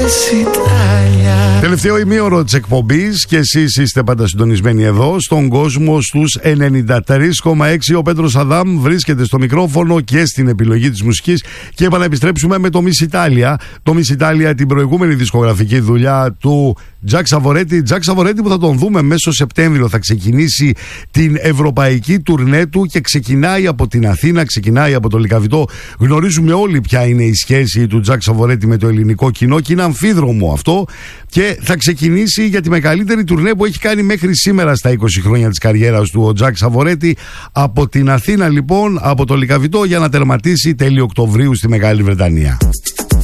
Τελευταίο ημίωρο της εκπομπής και εσείς είστε πάντα συντονισμένοι εδώ στον κόσμο στους 93,6. Ο Πέτρος Αδάμ βρίσκεται στο μικρόφωνο και στην επιλογή της μουσικής και επαναεπιστρέψουμε με το Miss Italia. Το Miss Italia, την προηγούμενη δισκογραφική δουλειά του Jack Savoretti. Jack Savoretti που θα τον δούμε μέσω Σεπτέμβριο, θα ξεκινήσει την ευρωπαϊκή τουρνέ του και ξεκινάει από την Αθήνα, ξεκινάει από το Λυκαβητό. Γνωρίζουμε όλοι ποια είναι η σχέση του Jack Savoretti με το ελληνικό κοινό και είναι αμφίδρομο αυτό, και θα ξεκινήσει για τη μεγαλύτερη τουρνέ που έχει κάνει μέχρι σήμερα στα 20 χρόνια της καριέρας του ο Jack Savoretti, από την Αθήνα λοιπόν, από το Λυκαβητό, για να τερματίσει τέλη Οκτωβρίου στη Μεγάλη Βρετανία.